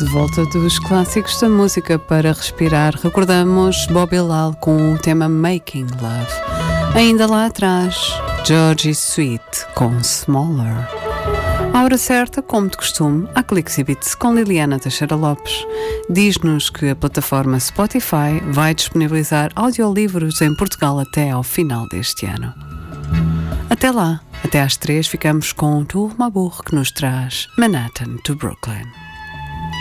De volta dos clássicos da música para respirar, recordamos Bobby Lall com o tema Making Love. Ainda lá atrás, Georgie Sweet com Smaller. À hora certa, como de costume, há Cliques e Beats com Liliana Teixeira Lopes. Diz-nos que a plataforma Spotify vai disponibilizar audiolivros em Portugal até ao final deste ano. Até lá, até às 3 ficamos com Tour Mabour, que nos traz Manhattan to Brooklyn.